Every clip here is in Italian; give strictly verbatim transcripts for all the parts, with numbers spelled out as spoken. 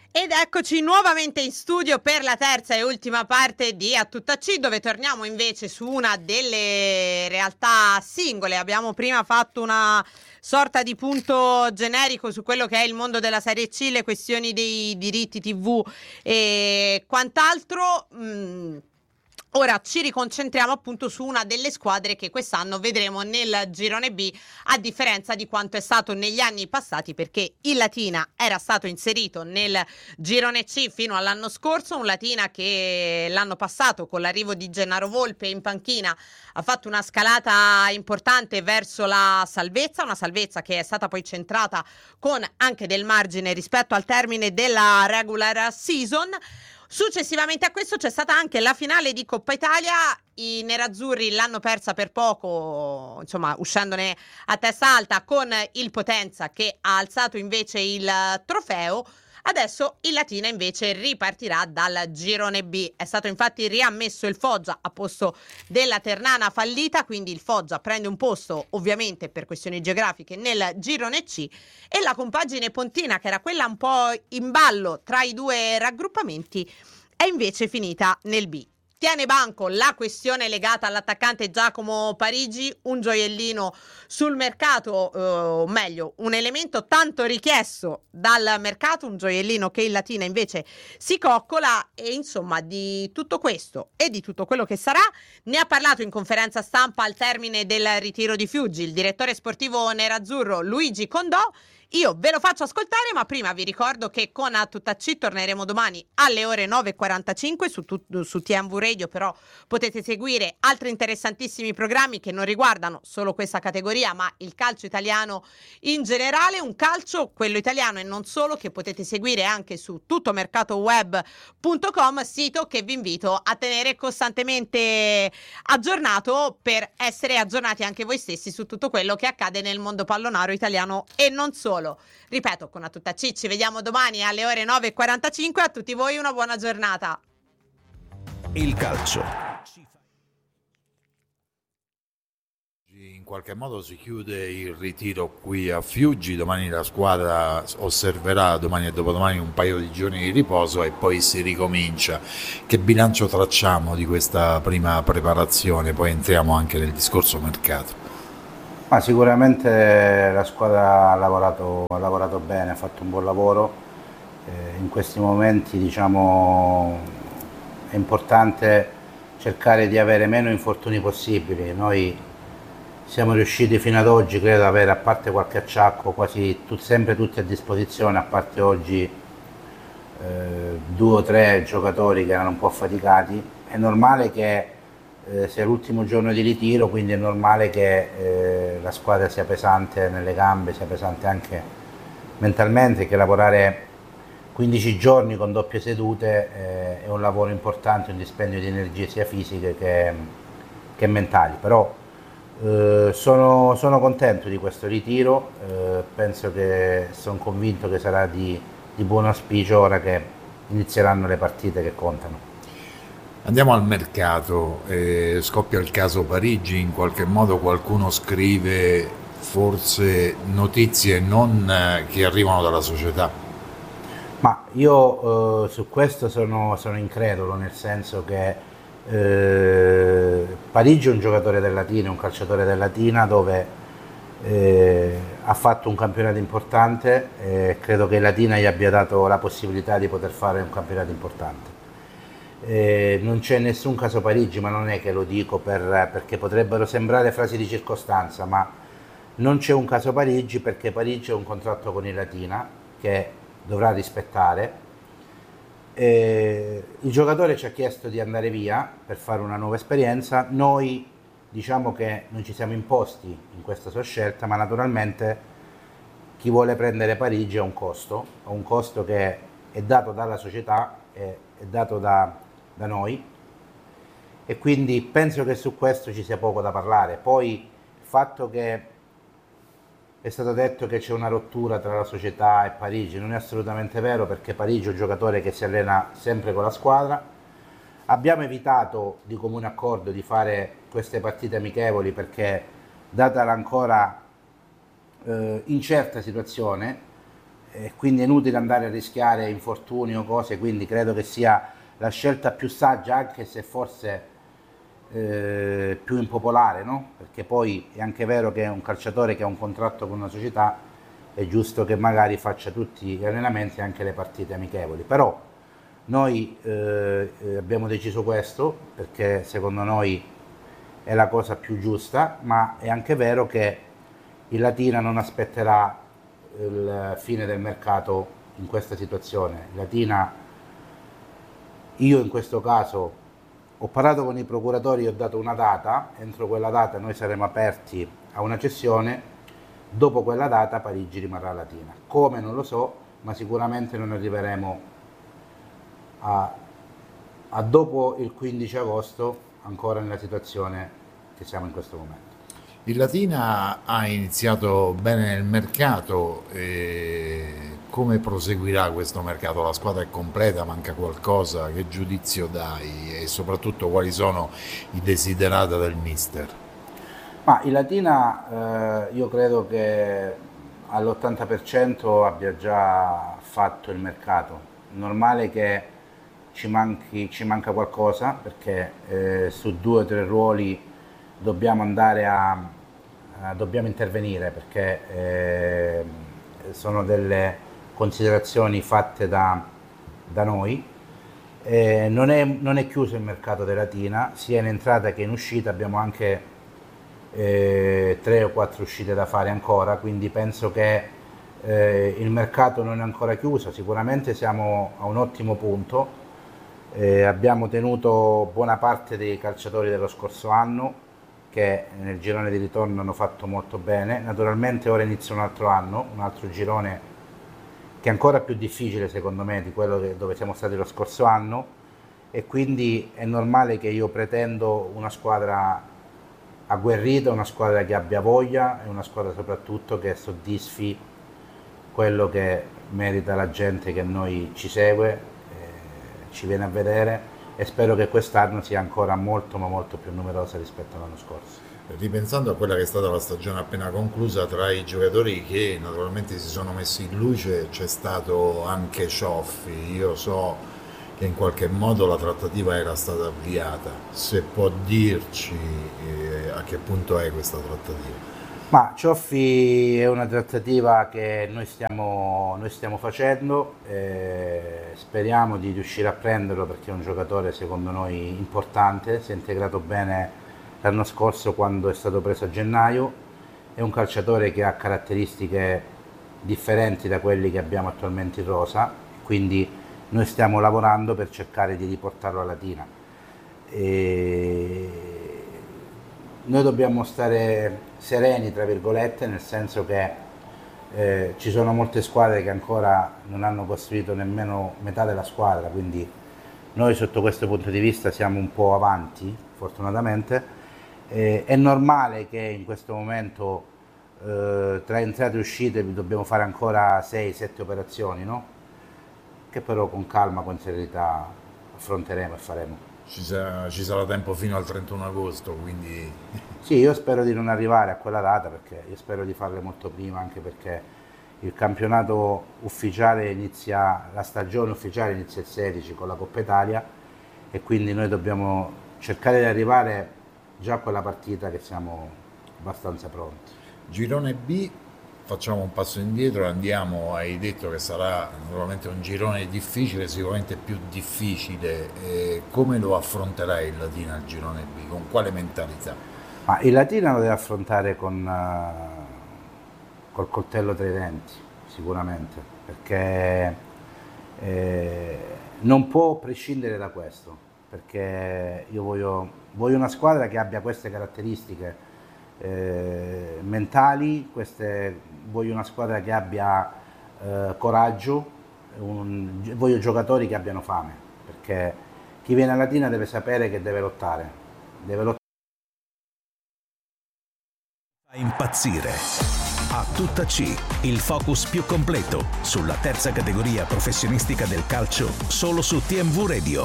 Ed eccoci nuovamente in studio per la terza e ultima parte di A Tutta C, dove torniamo invece su una delle realtà singole. Abbiamo prima fatto una sorta di punto generico su quello che è il mondo della Serie C, le questioni dei diritti tivù e quant'altro. Mh, Ora ci riconcentriamo appunto su una delle squadre che quest'anno vedremo nel girone B, a differenza di quanto è stato negli anni passati, perché il Latina era stato inserito nel girone C fino all'anno scorso, un Latina che l'anno passato con l'arrivo di Gennaro Volpe in panchina ha fatto una scalata importante verso la salvezza, una salvezza che è stata poi centrata con anche del margine rispetto al termine della regular season. Successivamente a questo c'è stata anche la finale di Coppa Italia. I nerazzurri l'hanno persa per poco, insomma, uscendone a testa alta con il Potenza che ha alzato invece il trofeo. Adesso il Latina invece ripartirà dal girone B. È stato infatti riammesso il Foggia a posto della Ternana fallita, quindi il Foggia prende un posto ovviamente per questioni geografiche nel girone C, e la compagine pontina, che era quella un po' in ballo tra i due raggruppamenti, è invece finita nel B. Tiene banco la questione legata all'attaccante Giacomo Parigi, un gioiellino sul mercato, eh, o meglio, un elemento tanto richiesto dal mercato, un gioiellino che il Latina invece si coccola. E insomma, di tutto questo e di tutto quello che sarà ne ha parlato in conferenza stampa al termine del ritiro di Fiuggi il direttore sportivo nerazzurro Luigi Condò. Io ve lo faccio ascoltare, ma prima vi ricordo che con A Tutta C torneremo domani alle ore nove e quarantacinque su, tu, su T M V Radio, però potete seguire altri interessantissimi programmi che non riguardano solo questa categoria, ma il calcio italiano in generale, un calcio, quello italiano e non solo, che potete seguire anche su tuttomercatoweb punto com, sito che vi invito a tenere costantemente aggiornato per essere aggiornati anche voi stessi su tutto quello che accade nel mondo pallonaro italiano e non solo. Ripeto, con A Tutta C ci vediamo domani alle ore nove e quarantacinque. A tutti voi una buona giornata. Il calcio. In qualche modo si chiude il ritiro qui a Fiuggi, domani la squadra osserverà domani e dopodomani un paio di giorni di riposo e poi si ricomincia. Che bilancio tracciamo di questa prima preparazione? Poi entriamo anche nel discorso mercato. Ma sicuramente la squadra ha lavorato, ha lavorato bene, ha fatto un buon lavoro. Eh, in questi momenti, diciamo, è importante cercare di avere meno infortuni possibili. Noi siamo riusciti fino ad oggi, credo, ad avere, a parte qualche acciacco, quasi tu, sempre tutti a disposizione, a parte oggi eh, due o tre giocatori che erano un po' affaticati. È normale che Eh, sia l'ultimo giorno di ritiro, quindi è normale che eh, la squadra sia pesante nelle gambe, sia pesante anche mentalmente, che lavorare quindici giorni con doppie sedute eh, è un lavoro importante, un dispendio di energie sia fisiche che, che mentali. Però eh, sono, sono contento di questo ritiro, eh, penso che sono convinto che sarà di, di buon auspicio ora che inizieranno le partite che contano. Andiamo al mercato, eh, scoppia il caso Parigi, in qualche modo qualcuno scrive forse notizie non eh, che arrivano dalla società. Ma io eh, su questo sono, sono incredulo, nel senso che eh, Parigi è un giocatore del Latina, un calciatore del Latina dove eh, ha fatto un campionato importante e credo che il Latina gli abbia dato la possibilità di poter fare un campionato importante. Eh, non c'è nessun caso Parigi, ma non è che lo dico per, perché potrebbero sembrare frasi di circostanza, ma non c'è un caso Parigi perché Parigi ha un contratto con il Latina che dovrà rispettare. Eh, il giocatore ci ha chiesto di andare via per fare una nuova esperienza. Noi diciamo che non ci siamo imposti in questa sua scelta, ma naturalmente chi vuole prendere Parigi ha un costo, ha un costo che è dato dalla società, è, è dato da da noi, e quindi penso che su questo ci sia poco da parlare. Poi il fatto che è stato detto che c'è una rottura tra la società e Parigi non è assolutamente vero, perché Parigi è un giocatore che si allena sempre con la squadra. Abbiamo evitato di comune accordo di fare queste partite amichevoli perché, data l'ancora eh, incerta situazione, e quindi è inutile andare a rischiare infortuni o cose, quindi credo che sia la scelta più saggia, anche se forse eh, più impopolare, no? Perché poi è anche vero che un calciatore che ha un contratto con una società è giusto che magari faccia tutti gli allenamenti e anche le partite amichevoli, però noi eh, abbiamo deciso questo perché secondo noi è la cosa più giusta, ma è anche vero che il Latina non aspetterà il fine del mercato in questa situazione. Il Latina, io in questo caso ho parlato con i procuratori, ho dato una data, entro quella data noi saremo aperti a una cessione, dopo quella data Parigi rimarrà Latina. Come non lo so, ma sicuramente non arriveremo a, a dopo il quindici agosto ancora nella situazione che siamo in questo momento. Il Latina ha iniziato bene nel mercato, e come proseguirà questo mercato? La squadra è completa, manca qualcosa? Che giudizio dai e soprattutto quali sono i desiderata del mister? Ma il Latina eh, io credo che all'ottanta per cento abbia già fatto il mercato. Normale che ci, manchi, ci manca qualcosa perché eh, su due o tre ruoli dobbiamo andare a Uh, dobbiamo intervenire perché eh, sono delle considerazioni fatte da, da noi. Eh, non, è, non è chiuso il mercato della Latina, sia in entrata che in uscita, abbiamo anche eh, tre o quattro uscite da fare ancora, quindi penso che eh, il mercato non è ancora chiuso, sicuramente siamo a un ottimo punto, eh, abbiamo tenuto buona parte dei calciatori dello scorso anno, che nel girone di ritorno hanno fatto molto bene. Naturalmente ora inizia un altro anno, un altro girone che è ancora più difficile secondo me di quello che, dove siamo stati lo scorso anno, e quindi è normale che io pretendo una squadra agguerrita, una squadra che abbia voglia e una squadra soprattutto che soddisfi quello che merita la gente che noi ci segue, eh, ci viene a vedere, e spero che quest'anno sia ancora molto ma molto più numerosa rispetto all'anno scorso. Ripensando a quella che è stata la stagione appena conclusa, tra i giocatori che naturalmente si sono messi in luce c'è stato anche Cioffi. Io so che in qualche modo la trattativa era stata avviata, se può dirci eh, a che punto è questa trattativa? Ma Cioffi è una trattativa che noi stiamo, noi stiamo facendo, eh, speriamo di riuscire a prenderlo perché è un giocatore secondo noi importante, si è integrato bene l'anno scorso quando è stato preso a gennaio, è un calciatore che ha caratteristiche differenti da quelli che abbiamo attualmente in rosa, quindi noi stiamo lavorando per cercare di riportarlo alla Latina. E noi dobbiamo stare sereni, tra virgolette, nel senso che eh, ci sono molte squadre che ancora non hanno costruito nemmeno metà della squadra, quindi noi sotto questo punto di vista siamo un po' avanti, fortunatamente. Eh, è normale che in questo momento eh, tra entrate e uscite dobbiamo fare ancora sei sette operazioni, no? Che però con calma, con serenità affronteremo e faremo. Ci sarà, ci sarà tempo fino al trentuno agosto, quindi... Sì, io spero di non arrivare a quella data, perché io spero di farle molto prima, anche perché il campionato ufficiale inizia, la stagione ufficiale inizia il sedici con la Coppa Italia, e quindi noi dobbiamo cercare di arrivare già a quella partita che siamo abbastanza pronti. Girone B, facciamo un passo indietro e andiamo, hai detto che sarà naturalmente un girone difficile, sicuramente più difficile, eh, come lo affronterai il Latina al girone B, con quale mentalità? Ma il Latina lo deve affrontare con, uh, col coltello tra i denti, sicuramente, perché eh, non può prescindere da questo, perché io voglio, voglio una squadra che abbia queste caratteristiche eh, mentali, queste, voglio una squadra che abbia eh, coraggio, un, voglio giocatori che abbiano fame, perché chi viene a Latina deve sapere che deve lottare, deve lottare. A impazzire. A tutta C, il focus più completo sulla terza categoria professionistica del calcio, solo su T M V Radio.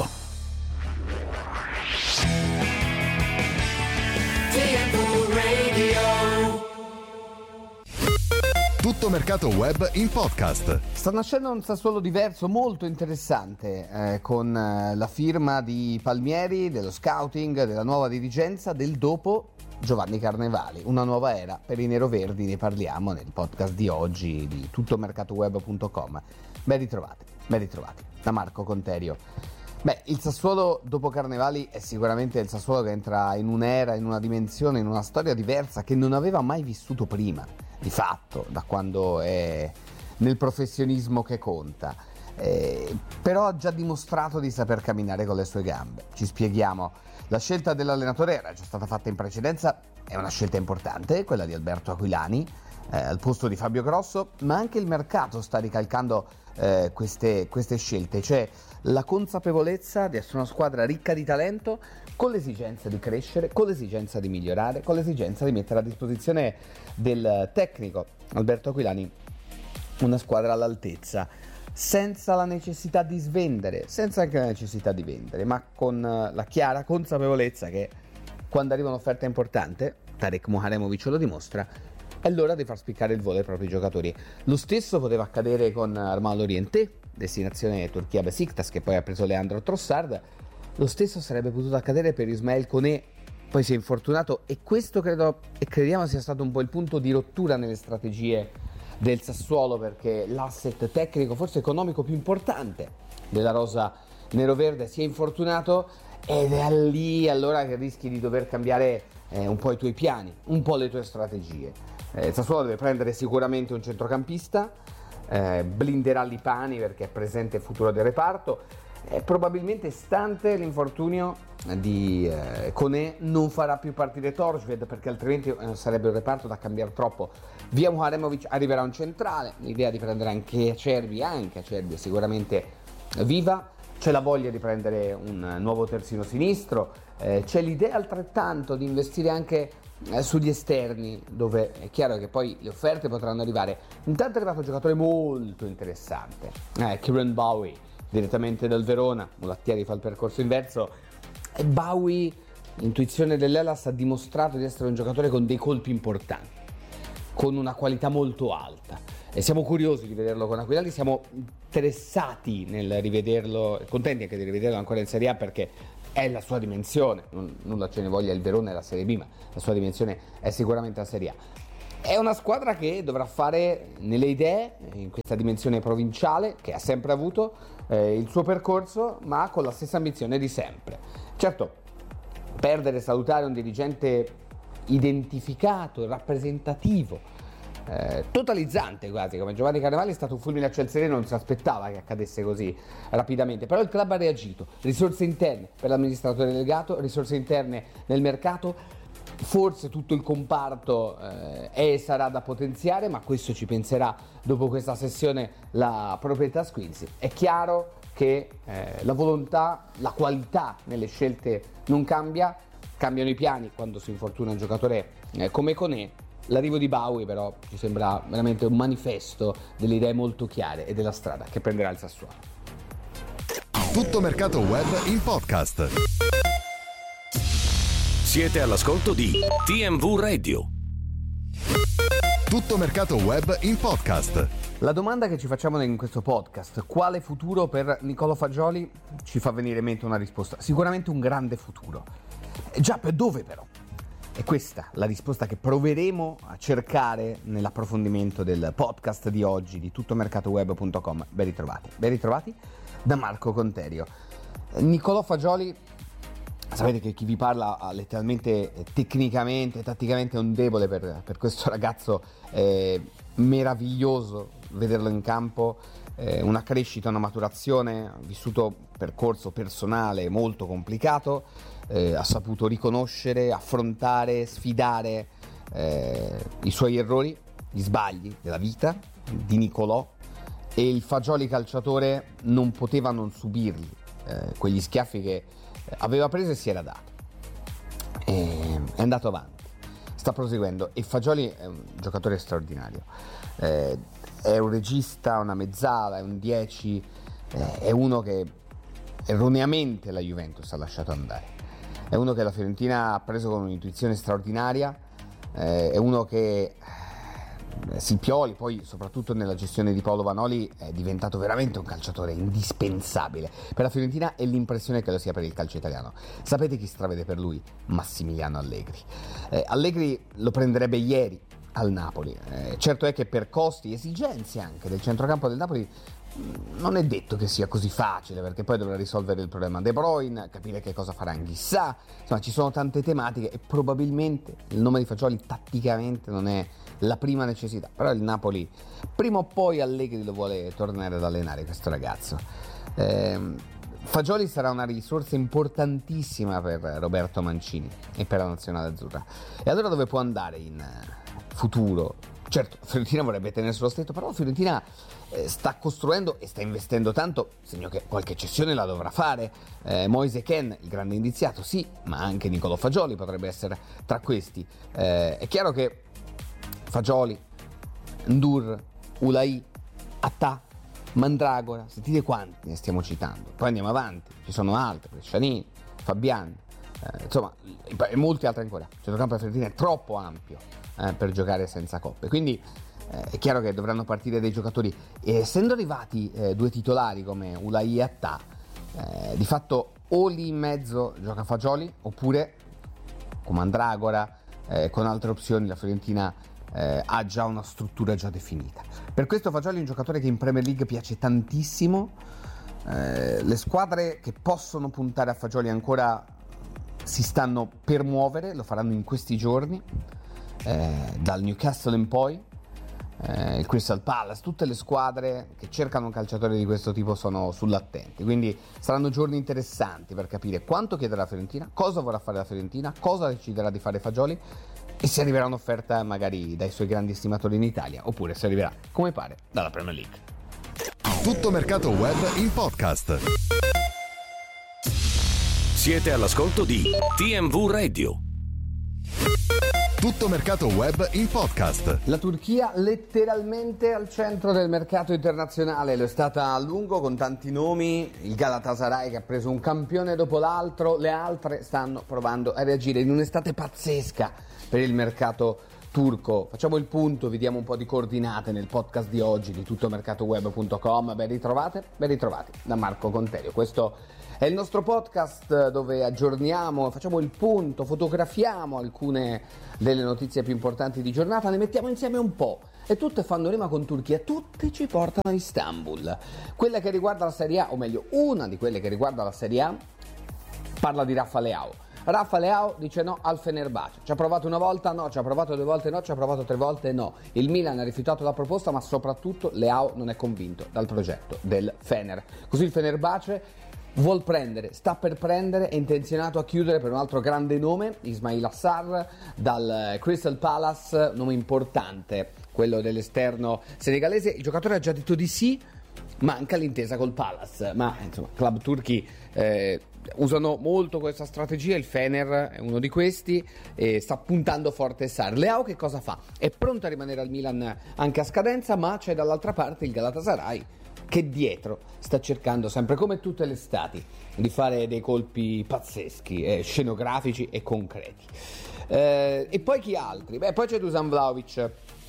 T M V Radio. Tutto Mercato Web in podcast. Sta nascendo un Sassuolo diverso, molto interessante, eh, con eh, la firma di Palmieri, dello scouting, della nuova dirigenza, del dopo Giovanni Carnevali. Una nuova era per i neroverdi, ne parliamo nel podcast di oggi di tutto mercato web punto com. Ben ritrovati, ben ritrovati, da Marco Conterio. Beh, il Sassuolo dopo Carnevali è sicuramente il Sassuolo che entra in un'era, in una dimensione, in una storia diversa che non aveva mai vissuto prima. Di fatto, da quando è nel professionismo che conta, eh, però ha già dimostrato di saper camminare con le sue gambe. Ci spieghiamo. La scelta dell'allenatore era già stata fatta in precedenza, è una scelta importante, quella di Alberto Aquilani, eh, al posto di Fabio Grosso, ma anche il mercato sta ricalcando eh, queste, queste scelte, cioè la consapevolezza di essere una squadra ricca di talento, con l'esigenza di crescere, con l'esigenza di migliorare, con l'esigenza di mettere a disposizione del tecnico Alberto Aquilani una squadra all'altezza, senza la necessità di svendere, senza anche la necessità di vendere, ma con la chiara consapevolezza che quando arriva un'offerta importante, Tarek Muharemovic lo dimostra, è l'ora di far spiccare il volo ai propri giocatori. Lo stesso poteva accadere con Armand Lorienté, destinazione Turchia Besiktas, che poi ha preso Leandro Trossard. Lo stesso sarebbe potuto accadere per Ismail Koné, poi si è infortunato, e questo credo e crediamo sia stato un po' il punto di rottura nelle strategie del Sassuolo, perché l'asset tecnico, forse economico più importante della rosa neroverde, si è infortunato, ed è lì allora che rischi di dover cambiare eh, un po' i tuoi piani, un po' le tue strategie. Eh, il Sassuolo deve prendere sicuramente un centrocampista, eh, blinderà Lipani perché è presente e futuro del reparto, e probabilmente, stante l'infortunio di eh, Koné, non farà più partire Torshved, perché altrimenti eh, sarebbe un reparto da cambiare troppo. Via Muharemovic arriverà un centrale, l'idea di prendere anche Acerbi, anche Acerbi è sicuramente viva, c'è la voglia di prendere un nuovo terzino sinistro, eh, c'è l'idea altrettanto di investire anche eh, sugli esterni, dove è chiaro che poi le offerte potranno arrivare. Intanto è arrivato un giocatore molto interessante, eh, Kieran Bowie, direttamente dal Verona. Mulattieri fa il percorso inverso, e Bowie, intuizione dell'Hellas, ha dimostrato di essere un giocatore con dei colpi importanti, con una qualità molto alta, e siamo curiosi di vederlo con Aquilani, siamo interessati nel rivederlo, contenti anche di rivederlo ancora in Serie A, perché è la sua dimensione, non, nulla ce ne voglia il Verona e la Serie B, ma la sua dimensione è sicuramente la Serie A. È una squadra che dovrà fare nelle idee, in questa dimensione provinciale che ha sempre avuto, eh, il suo percorso, ma con la stessa ambizione di sempre. Certo, perdere e salutare un dirigente identificato, rappresentativo, eh, totalizzante quasi, come Giovanni Carnevali, è stato un fulmine a ciel sereno, non si aspettava che accadesse così rapidamente, però il club ha reagito, risorse interne per l'amministratore delegato, risorse interne nel mercato. Forse tutto il comparto eh, è e sarà da potenziare, ma questo ci penserà dopo questa sessione la proprietà Squinzi. È chiaro che eh, la volontà, la qualità nelle scelte non cambia, cambiano i piani quando si infortuna un giocatore eh, come Koné. L'arrivo di Bowie però ci sembra veramente un manifesto delle idee molto chiare e della strada che prenderà il Sassuolo. Tutto Mercato Web in podcast. Siete all'ascolto di T M V Radio. Tutto Mercato Web in podcast. La domanda che ci facciamo in questo podcast, quale futuro per Nicolò Fagioli, ci fa venire in mente una risposta, sicuramente un grande futuro. E già, per dove però? È questa la risposta che proveremo a cercare nell'approfondimento del podcast di oggi di tutto mercato web punto com. Ben ritrovati, ben ritrovati da Marco Conterio. Nicolò Fagioli, sapete che chi vi parla ha letteralmente, tecnicamente, tatticamente è un debole per, per questo ragazzo, è meraviglioso vederlo in campo, eh, una crescita, una maturazione, ha vissuto un percorso personale molto complicato, eh, ha saputo riconoscere, affrontare, sfidare eh, i suoi errori, gli sbagli della vita di Nicolò, e il Fagioli calciatore non poteva non subirli, eh, quegli schiaffi che aveva preso e si era dato, e è andato avanti, sta proseguendo, e Fagioli è un giocatore straordinario, eh, è un regista, una mezzala, è un dieci, eh, è uno che erroneamente la Juventus ha lasciato andare, è uno che la Fiorentina ha preso con un'intuizione straordinaria, eh, è uno che Silpioli, poi soprattutto nella gestione di Paolo Vanoli, è diventato veramente un calciatore indispensabile per la Fiorentina e l'impressione che lo sia per il calcio italiano. Sapete chi stravede per lui? Massimiliano Allegri. Eh, Allegri lo prenderebbe ieri al Napoli. Eh, certo è che per costi e esigenze anche del centrocampo del Napoli non è detto che sia così facile, perché poi dovrà risolvere il problema De Bruyne, capire che cosa farà Anghissà, insomma ci sono tante tematiche e probabilmente il nome di Fagioli tatticamente non è la prima necessità, però il Napoli prima o poi Allegri lo vuole tornare ad allenare questo ragazzo. Eh, Fagioli sarà una risorsa importantissima per Roberto Mancini e per la nazionale azzurra. E allora dove può andare in futuro? Certo, la Fiorentina vorrebbe tenerselo stretto, però la Fiorentina eh, sta costruendo e sta investendo tanto, segno che qualche cessione la dovrà fare. Eh, Moise Kean, il grande indiziato, sì, ma anche Nicolò Fagioli potrebbe essere tra questi. Eh, è chiaro che Fagioli, Ndur, Ulai, Attà, Mandragora, sentite quanti ne stiamo citando. Poi andiamo avanti, ci sono altri, Scianini, Fabian, eh, insomma, e molti altri ancora. Il centrocampo della Fiorentina è troppo ampio eh, per giocare senza coppe, quindi eh, è chiaro che dovranno partire dei giocatori. E essendo arrivati eh, due titolari come Ulai e Attà, eh, di fatto o lì in mezzo gioca Fagioli, oppure con Mandragora, eh, con altre opzioni la Fiorentina Eh, ha già una struttura già definita. Per questo Fagioli è un giocatore che in Premier League piace tantissimo. Eh, le squadre che possono puntare a Fagioli ancora si stanno per muovere, lo faranno in questi giorni, eh, dal Newcastle in poi, eh, il Crystal Palace, tutte le squadre che cercano un calciatore di questo tipo sono sull'attenti, quindi saranno giorni interessanti per capire quanto chiederà la Fiorentina, cosa vorrà fare la Fiorentina, cosa deciderà di fare Fagioli e se arriverà un'offerta magari dai suoi grandi estimatori in Italia, oppure se arriverà, come pare, dalla Premier League. Tutto mercato web in podcast. Siete all'ascolto di T M V Radio. Tutto mercato web in podcast. La Turchia letteralmente al centro del mercato internazionale, lo è stata a lungo con tanti nomi, il Galatasaray che ha preso un campione dopo l'altro, le altre stanno provando a reagire in un'estate pazzesca per il mercato turco. Facciamo il punto, vi diamo un po' di coordinate nel podcast di oggi di tuttomercatoweb punto com. Ben ritrovate, ben ritrovati da Marco Conterio. Questo è il nostro podcast dove aggiorniamo, facciamo il punto, fotografiamo alcune delle notizie più importanti di giornata, ne mettiamo insieme un po' e tutte fanno rima con Turchia, tutte ci portano a Istanbul. Quella che riguarda la Serie A, o meglio una di quelle che riguarda la Serie A, parla di Rafa Leao. Rafa Leao dice no al Fenerbahce. Ci ha provato una volta? No. Ci ha provato due volte? No. Ci ha provato tre volte? No. Il Milan ha rifiutato la proposta, ma soprattutto Leao non è convinto dal progetto del Fener. Così il Fenerbahce vuol prendere, sta per prendere, è intenzionato a chiudere per un altro grande nome, Ismail Assar, dal Crystal Palace, nome importante, quello dell'esterno senegalese. Il giocatore ha già detto di sì, manca l'intesa col Palace, ma insomma, club turchi eh, usano molto questa strategia, il Fener è uno di questi e sta puntando forte Sarr. Leao che cosa fa? È pronto a rimanere al Milan anche a scadenza, ma c'è dall'altra parte il Galatasaray che dietro sta cercando, sempre come tutte le estati, di fare dei colpi pazzeschi, eh, scenografici e concreti. Eh, e poi chi altri? Beh, poi c'è Dusan Vlahovic.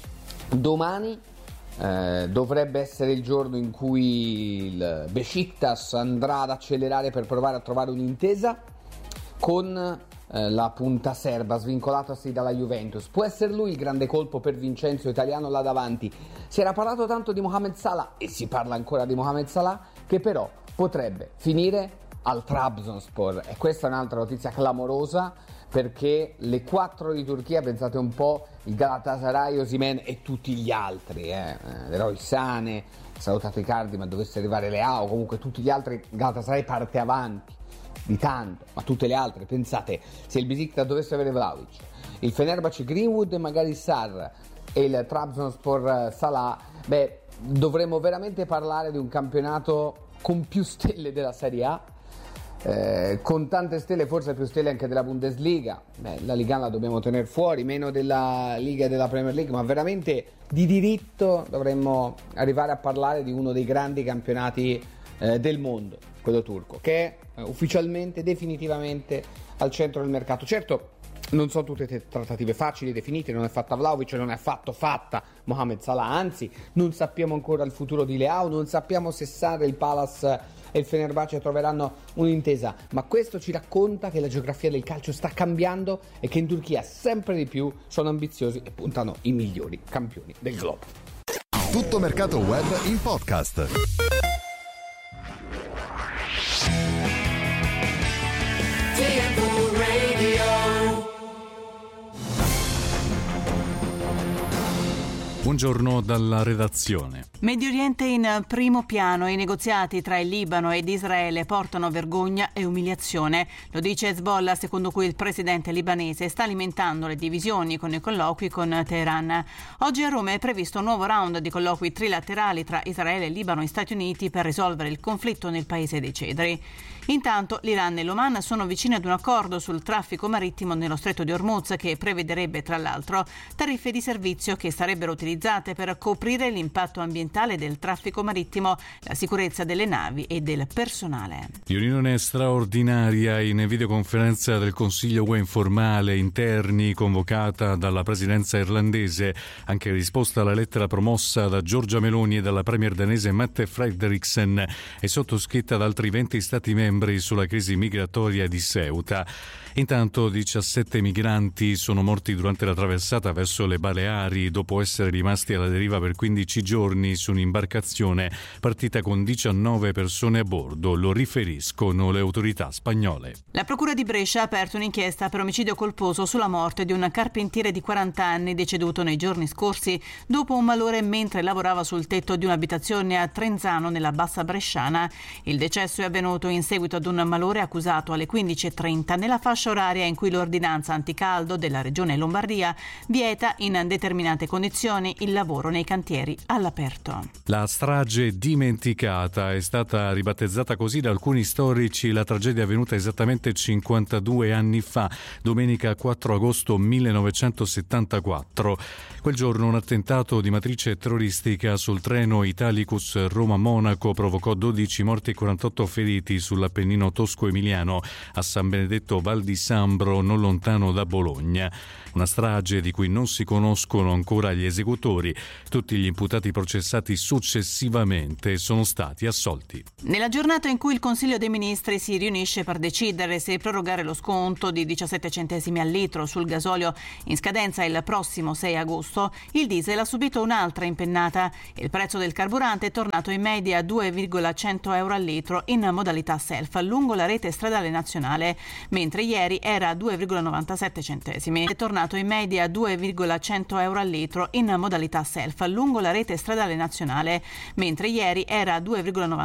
Domani eh, dovrebbe essere il giorno in cui il Besiktas andrà ad accelerare per provare a trovare un'intesa con eh, la punta serba svincolatasi dalla Juventus. Può essere lui il grande colpo per Vincenzo Italiano là davanti. Si era parlato tanto di Mohamed Salah e si parla ancora di Mohamed Salah, che però potrebbe finire al Trabzonspor, e questa è un'altra notizia clamorosa, perché le quattro di Turchia, pensate un po', il Galatasaray, Osimhen e tutti gli altri, eh, Leroy Sané, salutato Icardi, ma dovesse arrivare Leao, comunque tutti gli altri, Galatasaray parte avanti di tanto, ma tutte le altre, pensate, se il Besiktas dovesse avere Vlahovic, il Fenerbahce Greenwood e magari Sarr e il Trabzonspor Salah, beh, dovremmo veramente parlare di un campionato con più stelle della Serie A, eh, con tante stelle, forse più stelle anche della Bundesliga. Beh, la Liga la dobbiamo tenere fuori, meno della Liga e della Premier League, ma veramente di diritto dovremmo arrivare a parlare di uno dei grandi campionati eh, del mondo, quello turco, che è eh, ufficialmente, definitivamente al centro del mercato. Certo, Non sono tutte te- trattative facili, definite, non è fatta Vlahovic, non è affatto fatta Mohamed Salah, anzi non sappiamo ancora il futuro di Leao, non sappiamo se Sarri, il Palace e il Fenerbahce troveranno un'intesa, ma questo ci racconta che la geografia del calcio sta cambiando e che in Turchia sempre di più sono ambiziosi e puntano i migliori campioni del globo. Tutto mercato web in podcast. Buongiorno dalla redazione. Medio Oriente in primo piano. I negoziati tra il Libano ed Israele portano vergogna e umiliazione. Lo dice Hezbollah, secondo cui il presidente libanese sta alimentando le divisioni con i colloqui con Teheran. Oggi a Roma è previsto un nuovo round di colloqui trilaterali tra Israele, Libano e Stati Uniti per risolvere il conflitto nel paese dei cedri. Intanto l'Iran e l'Oman sono vicini ad un accordo sul traffico marittimo nello stretto di Hormuz che prevederebbe tra l'altro tariffe di servizio che sarebbero utilizzate per coprire l'impatto ambientale del traffico marittimo, la sicurezza delle navi e del personale. Riunione straordinaria in videoconferenza del Consiglio U E informale interni convocata dalla presidenza irlandese, anche in risposta alla lettera promossa da Giorgia Meloni e dalla premier danese Mette Frederiksen e sottoscritta da altri venti stati membri sulla crisi migratoria di Ceuta. Intanto diciassette migranti sono morti durante la traversata verso le Baleari dopo essere rimasti alla deriva per quindici giorni su un'imbarcazione partita con diciannove persone a bordo, lo riferiscono le autorità spagnole. La procura di Brescia ha aperto un'inchiesta per omicidio colposo sulla morte di un carpentiere di quaranta anni deceduto nei giorni scorsi dopo un malore mentre lavorava sul tetto di un'abitazione a Trenzano nella Bassa Bresciana. Il decesso è avvenuto in seguito ad un malore accusato alle quindici e trenta nella fascia oraria in cui l'ordinanza anticaldo della regione Lombardia vieta in determinate condizioni il lavoro nei cantieri all'aperto. La strage dimenticata è stata ribattezzata così da alcuni storici. La tragedia è avvenuta esattamente cinquantadue anni fa, domenica quattro agosto millenovecentosettantaquattro. Quel giorno un attentato di matrice terroristica sul treno Italicus Roma-Monaco provocò dodici morti e quarantotto feriti sull'Appennino tosco-emiliano a San Benedetto Val di Sambro, non lontano da Bologna. Una strage di cui non si conoscono ancora gli esecutori. Tutti gli imputati processati successivamente sono stati assolti. Nella giornata in cui il Consiglio dei Ministri si riunisce per decidere se prorogare lo sconto di diciassette centesimi al litro sul gasolio in scadenza il prossimo sei agosto, il diesel ha subito un'altra impennata. Il prezzo del carburante è tornato in media a due virgola cento euro al litro in modalità self lungo la rete stradale nazionale, mentre ieri era a due virgola novantasette centesimi. È tornato in media a due virgola cento euro al litro in modalità self lungo la rete stradale nazionale, mentre ieri era a due virgola novantasette